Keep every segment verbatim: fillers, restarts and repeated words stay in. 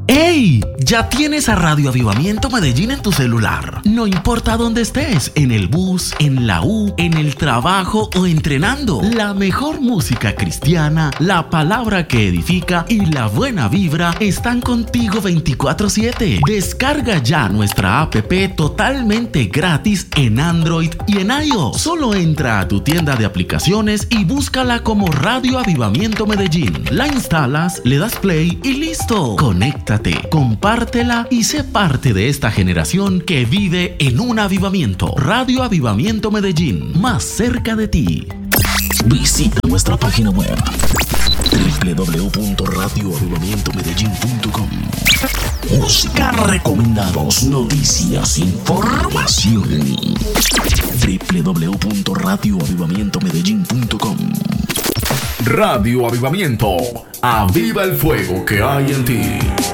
¡Ey! Ya tienes a Radio Avivamiento Medellín en tu celular. No importa dónde estés, en el bus, en la U, en el trabajo o entrenando. La mejor música cristiana, la palabra que edifica y la buena vibra están contigo veinticuatro siete. Descarga ya nuestra app totalmente gratis en Android y en iOS. Solo entra a tu tienda de aplicaciones y búscala como Radio Avivamiento Medellín. La instalas, le das play y listo. Conéctate, compártela y sé parte de esta generación que vive en un avivamiento. Radio Avivamiento Medellín, más cerca de ti. Visita nuestra página web doble u doble u doble u punto radio avivamiento medellín punto com. Música, recomendados, noticias, información. doble u doble u doble u punto radio avivamiento medellín punto com. Radio Avivamiento, aviva el fuego que hay en ti.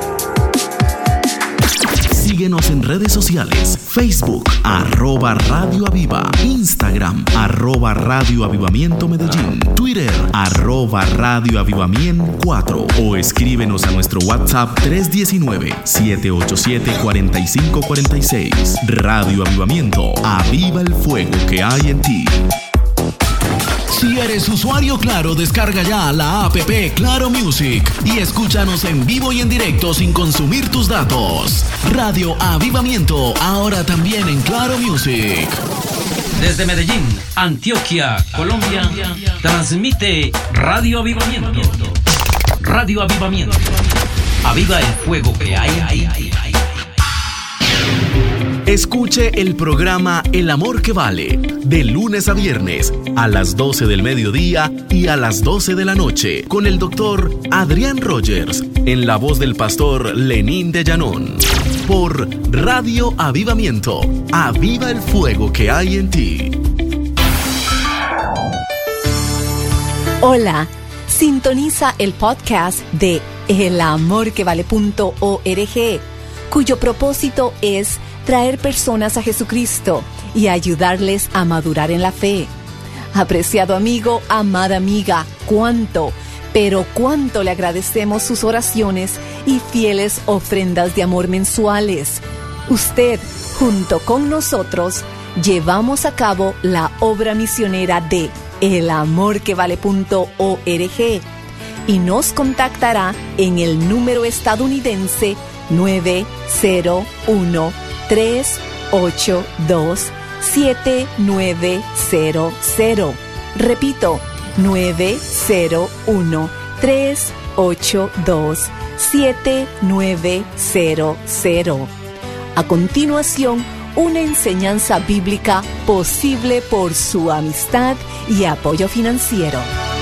Síguenos en redes sociales, Facebook, arroba Radio Aviva, Instagram, arroba Radio Avivamiento Medellín, Twitter, arroba Radio Avivamiento cuatro o escríbenos a nuestro WhatsApp tres uno nueve, siete ocho siete, cuatro cinco cuatro seis. Radio Avivamiento, aviva el fuego que hay en ti. Si eres usuario Claro, descarga ya la app Claro Music y escúchanos en vivo y en directo sin consumir tus datos. Radio Avivamiento, ahora también en Claro Music. Desde Medellín, Antioquia, Colombia, transmite Radio Avivamiento. Radio Avivamiento. Aviva el fuego que hay ahí. Escuche el programa El Amor que Vale, de lunes a viernes, a las doce del mediodía y a las doce de la noche, con el doctor Adrián Rogers, en la voz del pastor Lenín de Llanón, por Radio Avivamiento. Aviva el fuego que hay en ti. Hola, sintoniza el podcast de el amor que vale punto org, cuyo propósito es traer personas a Jesucristo y ayudarles a madurar en la fe. Apreciado amigo, amada amiga, cuánto, pero cuánto le agradecemos sus oraciones y fieles ofrendas de amor mensuales. Usted, junto con nosotros, llevamos a cabo la obra misionera de el amor que vale punto org y nos contactará en el número estadounidense nueve cero uno, tres ocho dos, siete nueve cero cero. Repito, nueve cero uno, tres ocho dos, siete nueve cero cero. A continuación, una enseñanza bíblica posible por su amistad y apoyo financiero.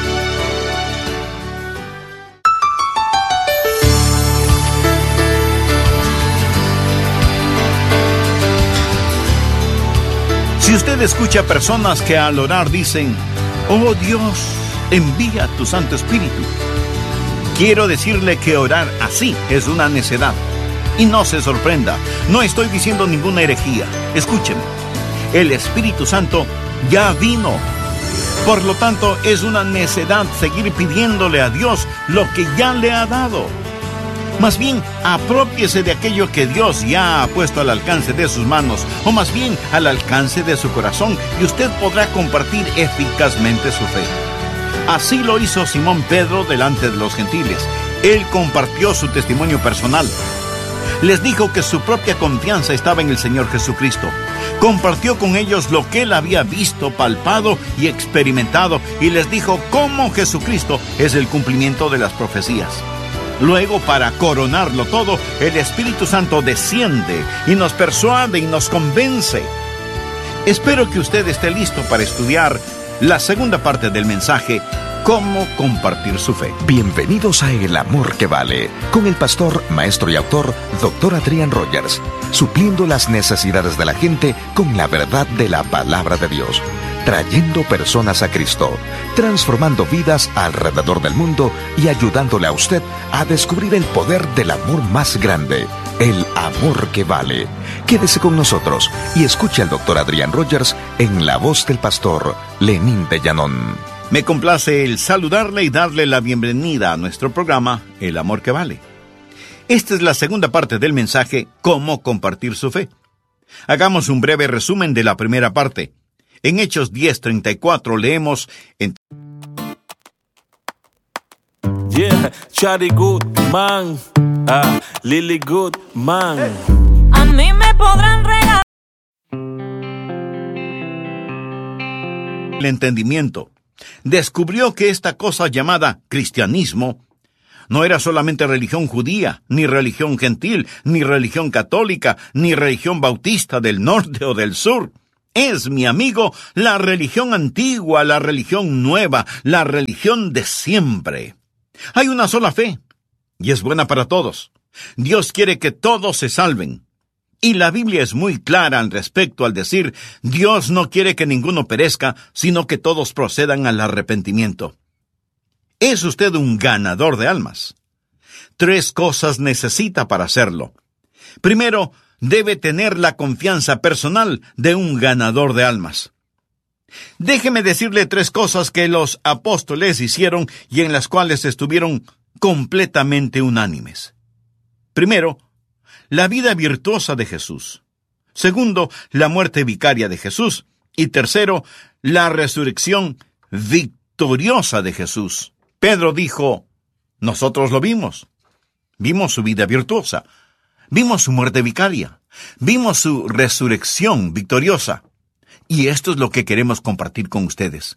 Si usted escucha personas que al orar dicen, oh Dios, envía tu Santo Espíritu, quiero decirle que orar así es una necedad. Y no se sorprenda, no estoy diciendo ninguna herejía. Escúcheme, el Espíritu Santo ya vino. Por lo tanto, es una necedad seguir pidiéndole a Dios lo que ya le ha dado. Más bien, aprópiese de aquello que Dios ya ha puesto al alcance de sus manos, o más bien al alcance de su corazón, y usted podrá compartir eficazmente su fe. Así lo hizo Simón Pedro delante de los gentiles. Él compartió su testimonio personal. Les dijo que su propia confianza estaba en el Señor Jesucristo. Compartió con ellos lo que él había visto, palpado y experimentado, y les dijo cómo Jesucristo es el cumplimiento de las profecías. Luego, para coronarlo todo, el Espíritu Santo desciende y nos persuade y nos convence. Espero que usted esté listo para estudiar la segunda parte del mensaje, cómo compartir su fe. Bienvenidos a El Amor que Vale, con el pastor, maestro y autor, doctor Adrián Rogers, supliendo las necesidades de la gente con la verdad de la palabra de Dios, trayendo personas a Cristo, transformando vidas alrededor del mundo y ayudándole a usted a descubrir el poder del amor más grande, el amor que vale. Quédese con nosotros y escuche al doctor Adrián Rogers en la voz del pastor Lenín de Llanón. Me complace el saludarle y darle la bienvenida a nuestro programa El Amor que Vale. Esta es la segunda parte del mensaje, cómo compartir su fe. Hagamos un breve resumen de la primera parte. En Hechos diez treinta y cuatro leemos en... Yeah, Charlie Goodman, ah, Lily Goodman. A mí me podrán regalar el entendimiento. Descubrió que esta cosa llamada cristianismo no era solamente religión judía, ni religión gentil, ni religión católica, ni religión bautista del norte o del sur. Es, mi amigo, la religión antigua, la religión nueva, la religión de siempre. Hay una sola fe, y es buena para todos. Dios quiere que todos se salven. Y la Biblia es muy clara al respecto al decir, Dios no quiere que ninguno perezca, sino que todos procedan al arrepentimiento. ¿Es usted un ganador de almas? Tres cosas necesita para hacerlo. Primero, debe tener la confianza personal de un ganador de almas. Déjeme decirle tres cosas que los apóstoles hicieron y en las cuales estuvieron completamente unánimes. Primero, la vida virtuosa de Jesús. Segundo, la muerte vicaria de Jesús. Y tercero, la resurrección victoriosa de Jesús. Pedro dijo, nosotros lo vimos. Vimos su vida virtuosa. Vimos su muerte vicaria. Vimos su resurrección victoriosa. Y esto es lo que queremos compartir con ustedes.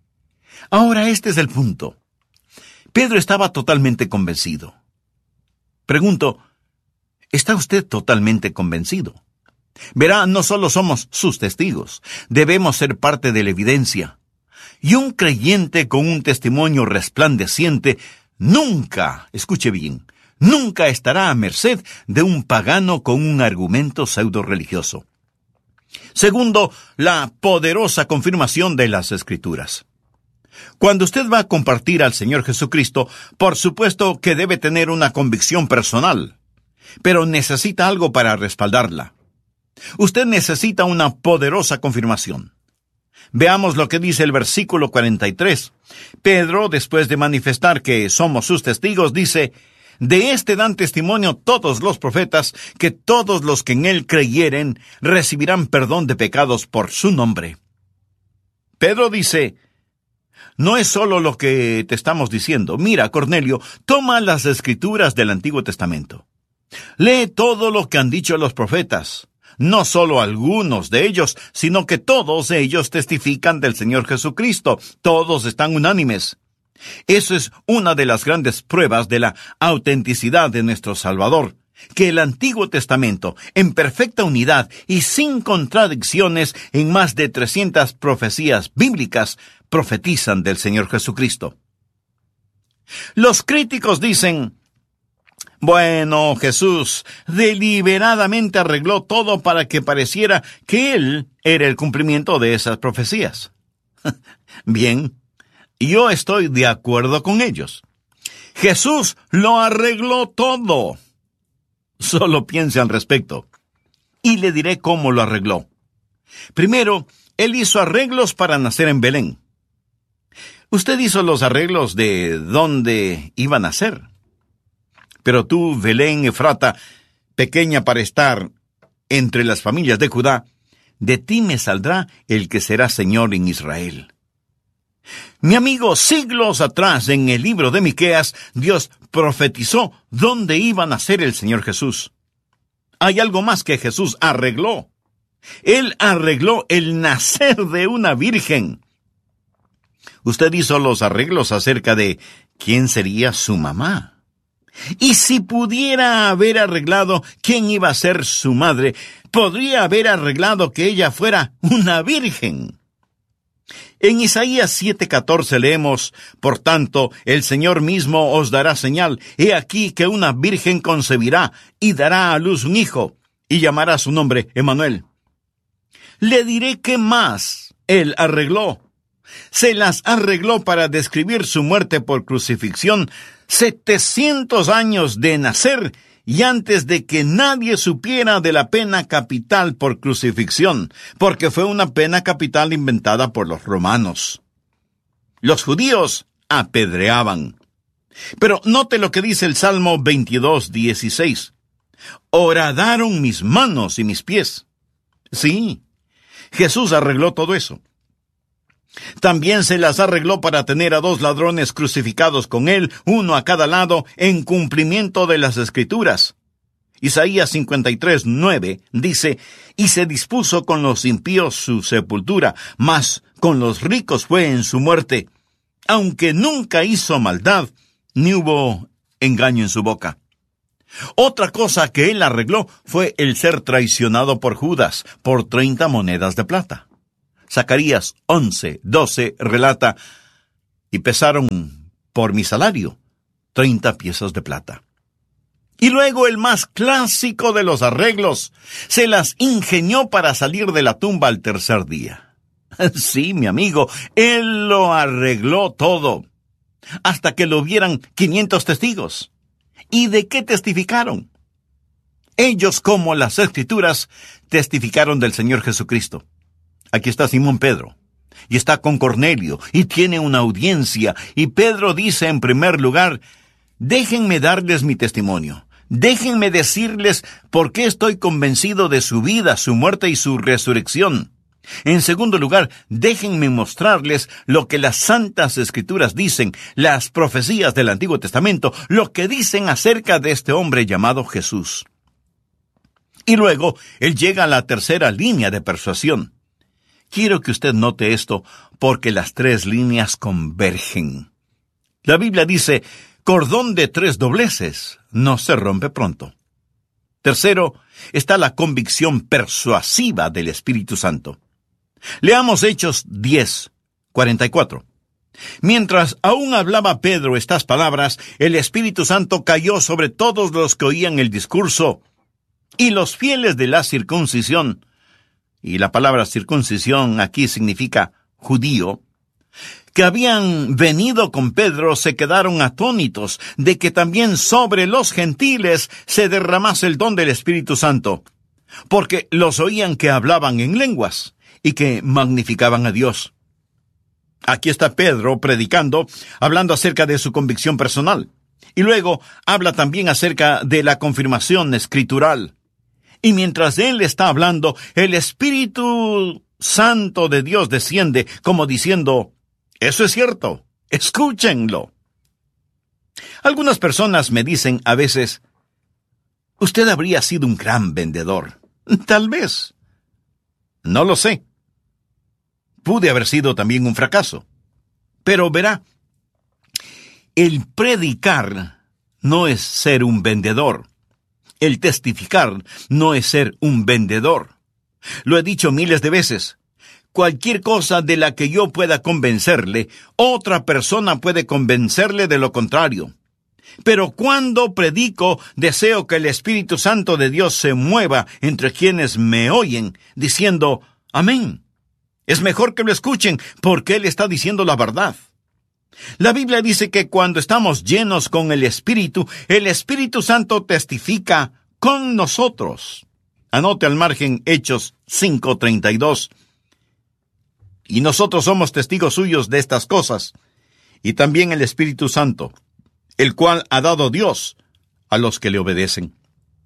Ahora este es el punto. Pedro estaba totalmente convencido. Pregunto, ¿está usted totalmente convencido? Verá, no solo somos sus testigos, debemos ser parte de la evidencia. Y un creyente con un testimonio resplandeciente nunca, escuche bien, nunca estará a merced de un pagano con un argumento pseudo-religioso. Segundo, la poderosa confirmación de las Escrituras. Cuando usted va a compartir al Señor Jesucristo, por supuesto que debe tener una convicción personal, pero necesita algo para respaldarla. Usted necesita una poderosa confirmación. Veamos lo que dice el versículo cuarenta y tres. Pedro, después de manifestar que somos sus testigos, dice, de este dan testimonio todos los profetas, que todos los que en él creyeren recibirán perdón de pecados por su nombre. Pedro dice, no es solo lo que te estamos diciendo. Mira, Cornelio, toma las Escrituras del Antiguo Testamento. Lee todo lo que han dicho los profetas. No solo algunos de ellos, sino que todos ellos testifican del Señor Jesucristo. Todos están unánimes. Eso es una de las grandes pruebas de la autenticidad de nuestro Salvador, que el Antiguo Testamento, en perfecta unidad y sin contradicciones en más de trescientas profecías bíblicas, profetizan del Señor Jesucristo. Los críticos dicen, bueno, Jesús deliberadamente arregló todo para que pareciera que Él era el cumplimiento de esas profecías. Bien, yo estoy de acuerdo con ellos. Jesús lo arregló todo. Solo piense al respecto. Y le diré cómo lo arregló. Primero, Él hizo arreglos para nacer en Belén. Usted hizo los arreglos de dónde iba a nacer. Pero tú, Belén Efrata, pequeña para estar entre las familias de Judá, de ti me saldrá el que será Señor en Israel. Mi amigo, siglos atrás, en el libro de Miqueas, Dios profetizó dónde iba a nacer el Señor Jesús. Hay algo más que Jesús arregló. Él arregló el nacer de una virgen. Usted hizo los arreglos acerca de quién sería su mamá. Y si pudiera haber arreglado quién iba a ser su madre, podría haber arreglado que ella fuera una virgen. En Isaías siete catorce leemos, por tanto, el Señor mismo os dará señal. He aquí que una virgen concebirá y dará a luz un hijo, y llamará su nombre Emmanuel. Le diré qué más él arregló. Se las arregló para describir su muerte por crucifixión, setecientos años de nacer y antes de que nadie supiera de la pena capital por crucifixión, porque fue una pena capital inventada por los romanos. Los judíos apedreaban. Pero note lo que dice el Salmo veintidós, dieciséis. Horadaron mis manos y mis pies. Sí, Jesús arregló todo eso. También se las arregló para tener a dos ladrones crucificados con él, uno a cada lado, en cumplimiento de las Escrituras. Isaías cincuenta y tres, nueve dice, y se dispuso con los impíos su sepultura, mas con los ricos fue en su muerte, aunque nunca hizo maldad, ni hubo engaño en su boca. Otra cosa que él arregló fue el ser traicionado por Judas por treinta monedas de plata. Zacarías once, doce relata, y pesaron por mi salario treinta piezas de plata. Y luego el más clásico de los arreglos, se las ingenió para salir de la tumba al tercer día. Sí, mi amigo, él lo arregló todo, hasta que lo vieran quinientos testigos. ¿Y de qué testificaron? Ellos, como las Escrituras, testificaron del Señor Jesucristo. Aquí está Simón Pedro, y está con Cornelio, y tiene una audiencia, y Pedro dice en primer lugar, déjenme darles mi testimonio, déjenme decirles por qué estoy convencido de su vida, su muerte y su resurrección. En segundo lugar, déjenme mostrarles lo que las Santas Escrituras dicen, las profecías del Antiguo Testamento, lo que dicen acerca de este hombre llamado Jesús. Y luego, él llega a la tercera línea de persuasión. Quiero que usted note esto, porque las tres líneas convergen. La Biblia dice, cordón de tres dobleces no se rompe pronto. Tercero, está la convicción persuasiva del Espíritu Santo. Leamos Hechos diez, cuarenta y cuatro. Mientras aún hablaba Pedro estas palabras, el Espíritu Santo cayó sobre todos los que oían el discurso, y los fieles de la circuncisión, y la palabra circuncisión aquí significa judío, que habían venido con Pedro, se quedaron atónitos de que también sobre los gentiles se derramase el don del Espíritu Santo, porque los oían que hablaban en lenguas y que magnificaban a Dios. Aquí está Pedro predicando, hablando acerca de su convicción personal, y luego habla también acerca de la confirmación escritural. Y mientras él está hablando, el Espíritu Santo de Dios desciende como diciendo, eso es cierto, escúchenlo. Algunas personas me dicen a veces, usted habría sido un gran vendedor. Tal vez. No lo sé. Pude haber sido también un fracaso. Pero verá, el predicar no es ser un vendedor. El testificar no es ser un vendedor. Lo he dicho miles de veces. Cualquier cosa de la que yo pueda convencerle, otra persona puede convencerle de lo contrario. Pero cuando predico, deseo que el Espíritu Santo de Dios se mueva entre quienes me oyen, diciendo, amén. Es mejor que lo escuchen, porque Él está diciendo la verdad. La Biblia dice que cuando estamos llenos con el Espíritu, el Espíritu Santo testifica con nosotros. Anote al margen Hechos cinco treinta y dos. Y nosotros somos testigos suyos de estas cosas, y también el Espíritu Santo, el cual ha dado Dios a los que le obedecen.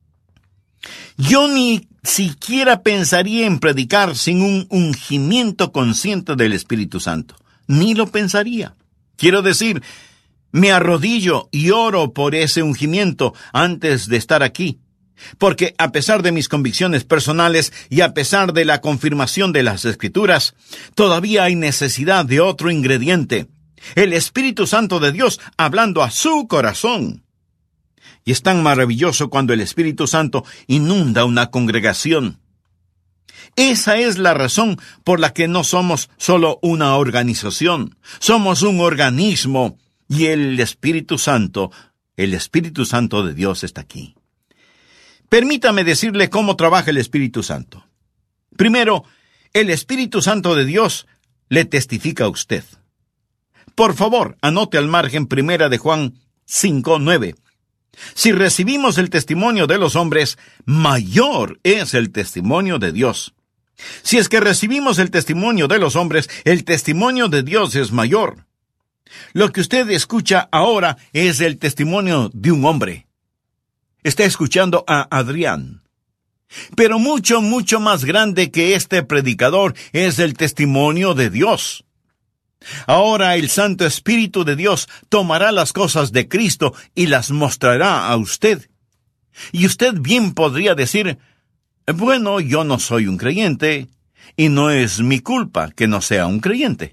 Yo ni siquiera pensaría en predicar sin un ungimiento consciente del Espíritu Santo. Ni lo pensaría. Quiero decir, me arrodillo y oro por ese ungimiento antes de estar aquí. Porque a pesar de mis convicciones personales y a pesar de la confirmación de las Escrituras, todavía hay necesidad de otro ingrediente. El Espíritu Santo de Dios hablando a su corazón. Y es tan maravilloso cuando el Espíritu Santo inunda una congregación. Esa es la razón por la que no somos solo una organización. Somos un organismo y el Espíritu Santo, el Espíritu Santo de Dios está aquí. Permítame decirle cómo trabaja el Espíritu Santo. Primero, el Espíritu Santo de Dios le testifica a usted. Por favor, anote al margen primera de Juan cinco nueve. Si recibimos el testimonio de los hombres, mayor es el testimonio de Dios. Si es que recibimos el testimonio de los hombres, el testimonio de Dios es mayor. Lo que usted escucha ahora es el testimonio de un hombre. Está escuchando a Adrián. Pero mucho, mucho más grande que este predicador es el testimonio de Dios. Ahora el Santo Espíritu de Dios tomará las cosas de Cristo y las mostrará a usted. Y usted bien podría decir, bueno, yo no soy un creyente, y no es mi culpa que no sea un creyente.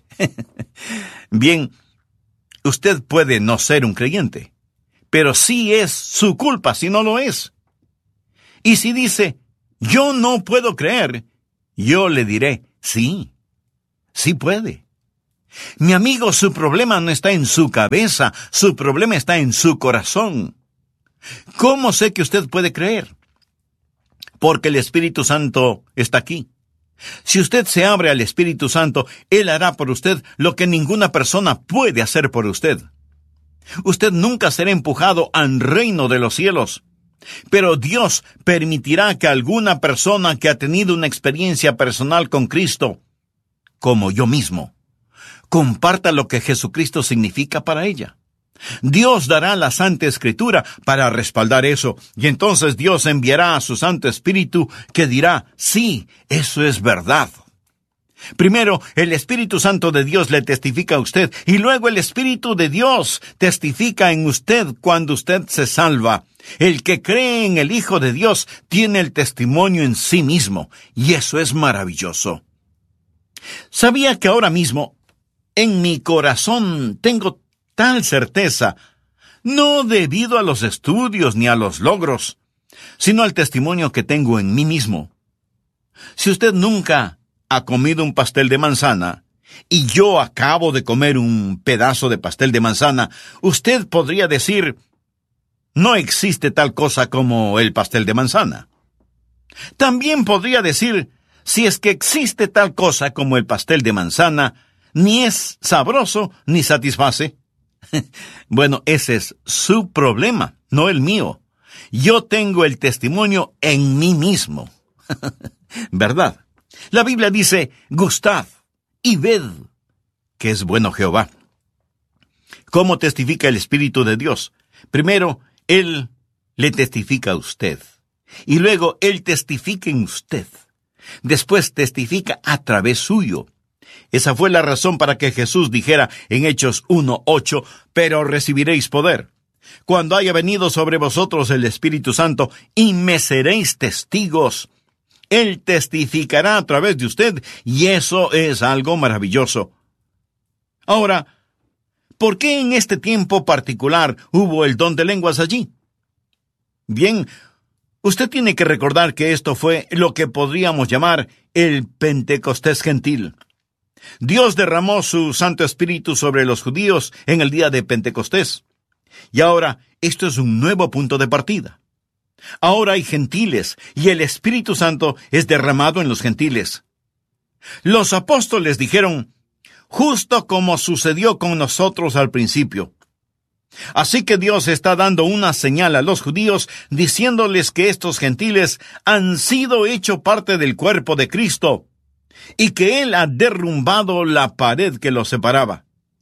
Bien, usted puede no ser un creyente, pero sí es su culpa si no lo es. Y si dice, yo no puedo creer, yo le diré, sí, sí puede. Mi amigo, su problema no está en su cabeza, su problema está en su corazón. ¿Cómo sé que usted puede creer? Porque el Espíritu Santo está aquí. Si usted se abre al Espíritu Santo, Él hará por usted lo que ninguna persona puede hacer por usted. Usted nunca será empujado al reino de los cielos. Pero Dios permitirá que alguna persona que ha tenido una experiencia personal con Cristo, como yo mismo, comparta lo que Jesucristo significa para ella. Dios dará la Santa Escritura para respaldar eso, y entonces Dios enviará a su Santo Espíritu que dirá, sí, eso es verdad. Primero, el Espíritu Santo de Dios le testifica a usted, y luego el Espíritu de Dios testifica en usted cuando usted se salva. El que cree en el Hijo de Dios tiene el testimonio en sí mismo, y eso es maravilloso. ¿Sabía que ahora mismo, en mi corazón, tengo tal certeza, no debido a los estudios ni a los logros, sino al testimonio que tengo en mí mismo? Si usted nunca ha comido un pastel de manzana, y yo acabo de comer un pedazo de pastel de manzana, usted podría decir, no existe tal cosa como el pastel de manzana. También podría decir, si es que existe tal cosa como el pastel de manzana, ni es sabroso ni satisface. Bueno, ese es su problema, no el mío. Yo tengo el testimonio en mí mismo. ¿Verdad? La Biblia dice, gustad y ved que es bueno Jehová. ¿Cómo testifica el Espíritu de Dios? Primero, Él le testifica a usted. Y luego, Él testifica en usted. Después testifica a través suyo. Esa fue la razón para que Jesús dijera en Hechos uno ocho, pero recibiréis poder cuando haya venido sobre vosotros el Espíritu Santo, y me seréis testigos. Él testificará a través de usted, y eso es algo maravilloso. Ahora, ¿por qué en este tiempo particular hubo el don de lenguas allí? Bien, usted tiene que recordar que esto fue lo que podríamos llamar el Pentecostés gentil. Dios derramó su Santo Espíritu sobre los judíos en el día de Pentecostés. Y ahora, esto es un nuevo punto de partida. Ahora hay gentiles, y el Espíritu Santo es derramado en los gentiles. Los apóstoles dijeron, justo como sucedió con nosotros al principio. Así que Dios está dando una señal a los judíos, diciéndoles que estos gentiles han sido hecho parte del cuerpo de Cristo, y que Él ha derrumbado la pared que los separaba.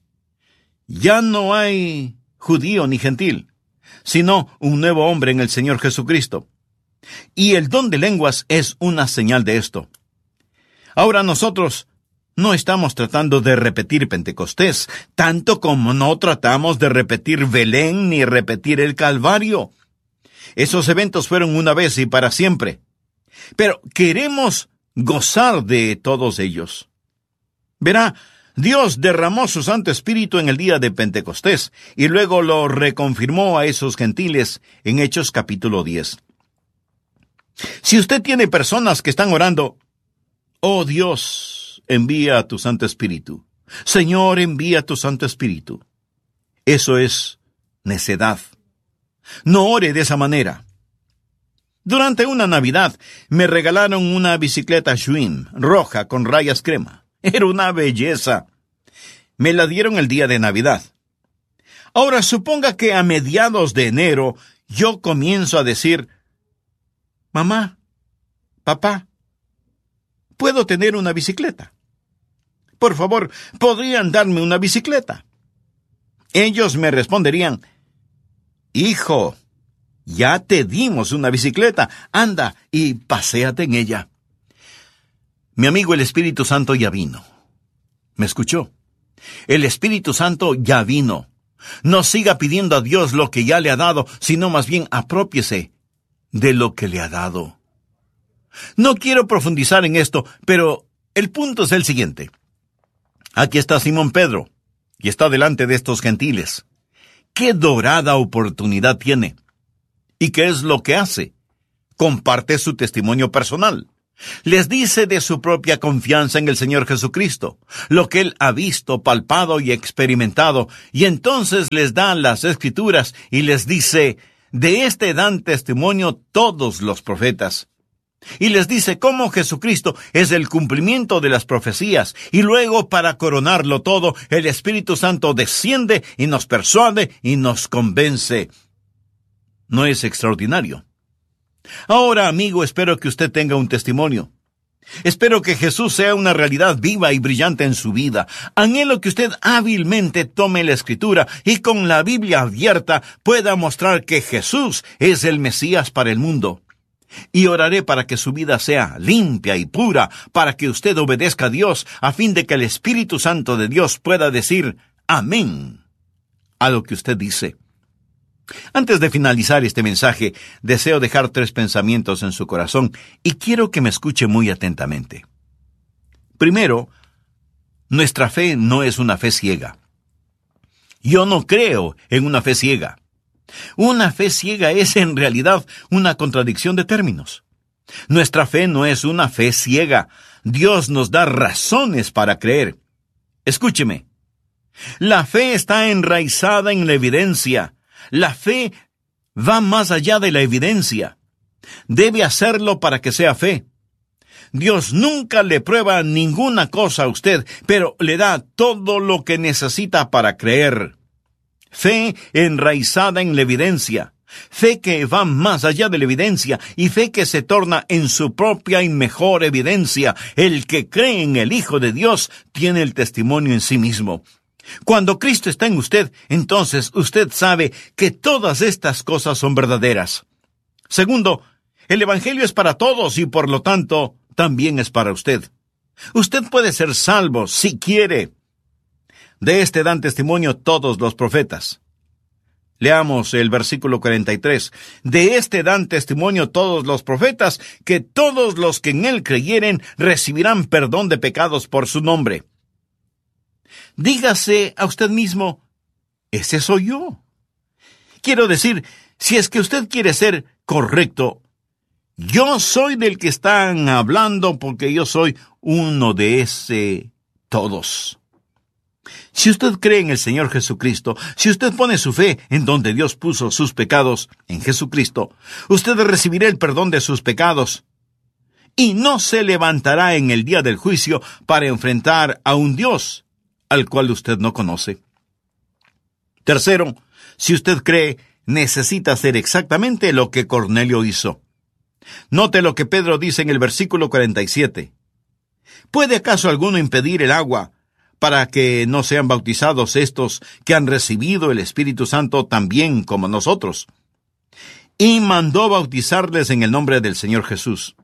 Ya no hay judío ni gentil, sino un nuevo hombre en el Señor Jesucristo. Y el don de lenguas es una señal de esto. Ahora nosotros no estamos tratando de repetir Pentecostés, tanto como no tratamos de repetir Belén ni repetir el Calvario. Esos eventos fueron una vez y para siempre. Pero queremos gozar de todos ellos. Verá, Dios derramó su Santo Espíritu en el día de Pentecostés y luego lo reconfirmó a esos gentiles en Hechos capítulo diez. Si usted tiene personas que están orando, oh Dios, envía tu Santo Espíritu. Señor, envía tu Santo Espíritu. Eso es necedad. No ore de esa manera. Durante una Navidad me regalaron una bicicleta Schwinn roja con rayas crema. Era una belleza. Me la dieron el día de Navidad. Ahora suponga que a mediados de enero yo comienzo a decir, mamá, papá, ¿puedo tener una bicicleta? Por favor, ¿podrían darme una bicicleta? Ellos me responderían: hijo, ya te dimos una bicicleta, anda y paséate en ella. Mi amigo, el Espíritu Santo ya vino. ¿Me escuchó? El Espíritu Santo ya vino. No siga pidiendo a Dios lo que ya le ha dado, sino más bien aprópiese de lo que le ha dado. No quiero profundizar en esto, pero el punto es el siguiente. Aquí está Simón Pedro, y está delante de estos gentiles. ¡Qué dorada oportunidad tiene! ¿Y qué es lo que hace? Comparte su testimonio personal. Les dice de su propia confianza en el Señor Jesucristo, lo que Él ha visto, palpado y experimentado, y entonces les da las Escrituras y les dice: de este dan testimonio todos los profetas. Y les dice cómo Jesucristo es el cumplimiento de las profecías, y luego, para coronarlo todo, el Espíritu Santo desciende y nos persuade y nos convence. ¿No es extraordinario? Ahora, amigo, espero que usted tenga un testimonio. Espero que Jesús sea una realidad viva y brillante en su vida. Anhelo que usted hábilmente tome la Escritura y con la Biblia abierta pueda mostrar que Jesús es el Mesías para el mundo. Y oraré para que su vida sea limpia y pura, para que usted obedezca a Dios, a fin de que el Espíritu Santo de Dios pueda decir amén a lo que usted dice. Antes de finalizar este mensaje, deseo dejar tres pensamientos en su corazón y quiero que me escuche muy atentamente. Primero, nuestra fe no es una fe ciega. Yo no creo en una fe ciega. Una fe ciega es en realidad una contradicción de términos. Nuestra fe no es una fe ciega. Dios nos da razones para creer. Escúcheme. La fe está enraizada en la evidencia. La fe va más allá de la evidencia. Debe hacerlo para que sea fe. Dios nunca le prueba ninguna cosa a usted, pero le da todo lo que necesita para creer. Fe enraizada en la evidencia. Fe que va más allá de la evidencia y fe que se torna en su propia y mejor evidencia. El que cree en el Hijo de Dios tiene el testimonio en sí mismo. Cuando Cristo está en usted, entonces usted sabe que todas estas cosas son verdaderas. Segundo, el Evangelio es para todos y por lo tanto también es para usted. Usted puede ser salvo si quiere. De este dan testimonio todos los profetas. Leamos el versículo cuarenta y tres. De este dan testimonio todos los profetas, que todos los que en él creyeren recibirán perdón de pecados por su nombre. Dígase a usted mismo: ese soy yo. Quiero decir, si es que usted quiere ser correcto, yo soy del que están hablando porque yo soy uno de ese todos. Si usted cree en el Señor Jesucristo, si usted pone su fe en donde Dios puso sus pecados, en Jesucristo, usted recibirá el perdón de sus pecados y no se levantará en el día del juicio para enfrentar a un Dios al cual usted no conoce. Tercero, si usted cree, necesita hacer exactamente lo que Cornelio hizo. Note lo que Pedro dice en el versículo cuarenta y siete. ¿Puede acaso alguno impedir el agua para que no sean bautizados estos que han recibido el Espíritu Santo también como nosotros? Y mandó bautizarles en el nombre del Señor Jesús.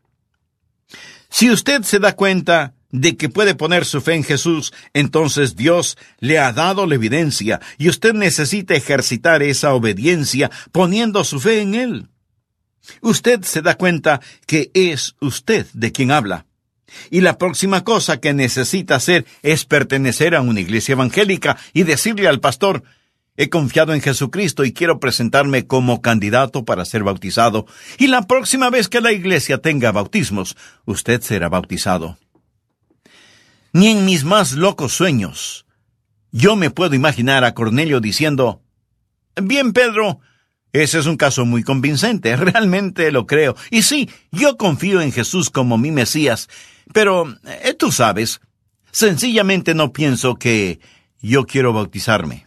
Si usted se da cuenta de que puede poner su fe en Jesús, entonces Dios le ha dado la evidencia y usted necesita ejercitar esa obediencia poniendo su fe en Él. Usted se da cuenta que es usted de quien habla. Y la próxima cosa que necesita hacer es pertenecer a una iglesia evangélica y decirle al pastor: he confiado en Jesucristo y quiero presentarme como candidato para ser bautizado. Y la próxima vez que la iglesia tenga bautismos, usted será bautizado. Ni en mis más locos sueños yo me puedo imaginar a Cornelio diciendo: bien, Pedro, ese es un caso muy convincente, realmente lo creo. Y sí, yo confío en Jesús como mi Mesías, pero eh, tú sabes, sencillamente no pienso que yo quiero bautizarme.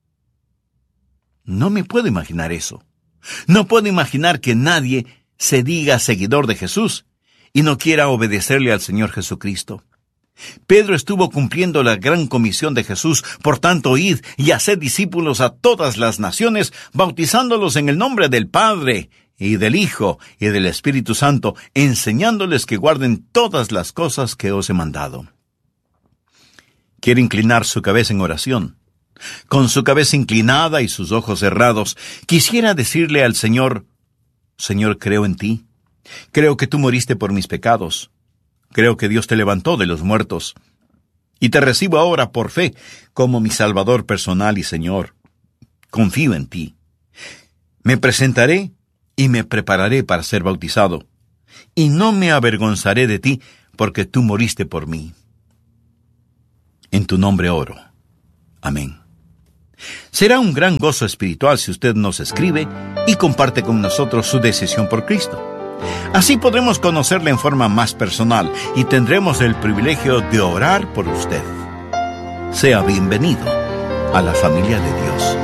No me puedo imaginar eso. No puedo imaginar que nadie se diga seguidor de Jesús y no quiera obedecerle al Señor Jesucristo. Pedro estuvo cumpliendo la gran comisión de Jesús, por tanto, id y haced discípulos a todas las naciones, bautizándolos en el nombre del Padre, y del Hijo, y del Espíritu Santo, enseñándoles que guarden todas las cosas que os he mandado. Quiere inclinar su cabeza en oración. Con su cabeza inclinada y sus ojos cerrados, quisiera decirle al Señor: Señor, creo en ti. Creo que tú moriste por mis pecados. Creo que Dios te levantó de los muertos. Y te recibo ahora por fe como mi Salvador personal y Señor. Confío en ti. Me presentaré y me prepararé para ser bautizado. Y no me avergonzaré de ti, porque tú moriste por mí. En tu nombre oro. Amén. Será un gran gozo espiritual si usted nos escribe y comparte con nosotros su decisión por Cristo. Así podremos conocerle en forma más personal y tendremos el privilegio de orar por usted. Sea bienvenido a la familia de Dios.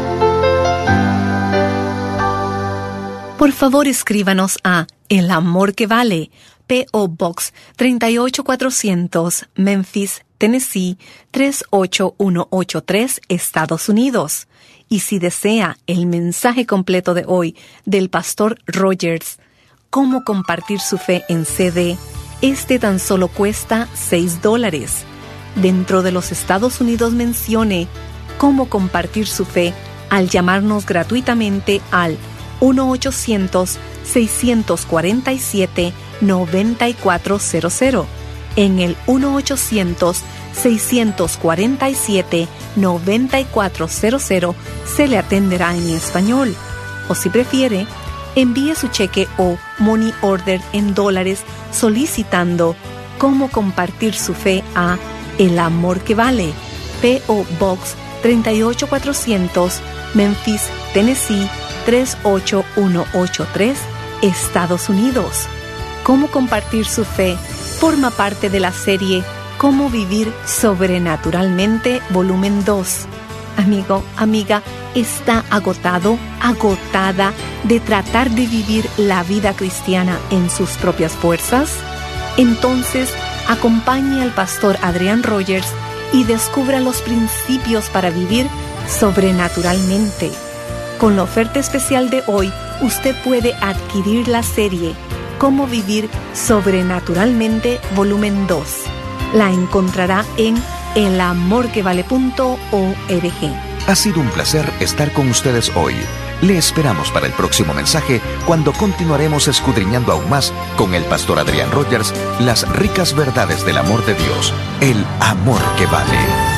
Por favor, escríbanos a El Amor que Vale, P O Box treinta y ocho cuatrocientos, Memphis, Tennessee tres ocho uno ocho tres, Estados Unidos. Y si desea el mensaje completo de hoy del Pastor Rogers, Cómo compartir su fe en C D, este tan solo cuesta seis dólares. Dentro de los Estados Unidos mencione Cómo compartir su fe al llamarnos gratuitamente al uno ochocientos, seiscientos cuarenta y siete, noventa y cuatro cero cero. En el uno ochocientos, seiscientos cuarenta y siete, noventa y cuatro cero cero se le atenderá en español. O si prefiere, envíe su cheque o money order en dólares solicitando Cómo compartir su fe a El Amor que Vale, P O Box treinta y ocho cuatrocientos, Memphis, Tennessee tres ocho uno ocho tres, Estados Unidos. Cómo compartir su fe forma parte de la serie Cómo vivir sobrenaturalmente, volumen dos. Amigo, amiga, ¿está agotado, agotada de tratar de vivir la vida cristiana en sus propias fuerzas? Entonces, acompañe al pastor Adrián Rogers y descubra los principios para vivir sobrenaturalmente. Con la oferta especial de hoy, usted puede adquirir la serie Cómo vivir sobrenaturalmente, volumen dos. La encontrará en el amor que vale punto org. Ha sido un placer estar con ustedes hoy. Le esperamos para el próximo mensaje, cuando continuaremos escudriñando aún más con el pastor Adrián Rogers las ricas verdades del amor de Dios, el amor que vale.